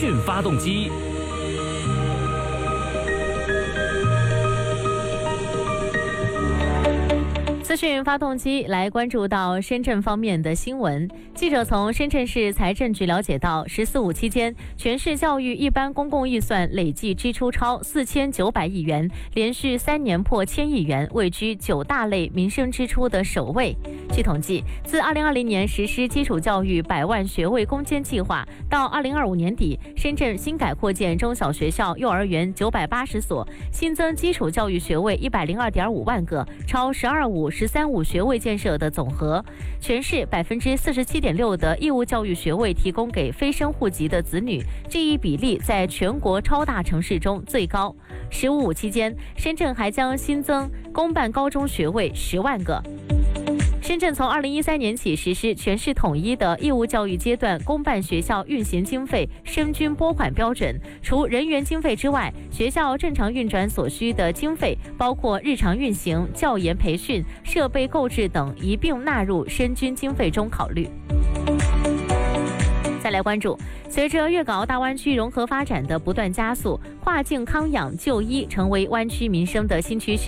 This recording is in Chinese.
讯发动机。 资讯发动机来关注到深圳方面的新闻。记者从深圳市财政局了解到，“14·5”期间，全市教育一般公共预算累计支出超4900亿元，连续3年破1000亿元，位居9大类民生支出的首位。据统计，自2020年实施基础教育100万学位攻坚计划到2025年底，深圳新改扩建中小学校、幼儿园980所，新增基础教育学位102.5万个，超12.5、13.5学位建设的总和。全市47.6%的义务教育学位提供给非生户籍的子女，这一比例在全国超大城市中最高。“15·5”期间，深圳还将新增公办高中学位10万个。深圳从2013年起实施全市统一的义务教育阶段公办学校运行经费生均拨款标准，除人员经费之外，学校正常运转所需的经费，包括日常运行、教研培训、设备购置等一并纳入生均经费中考虑。再来关注，随着粤港澳大湾区融合发展的不断加速，跨境康养就医成为湾区民生的新趋势。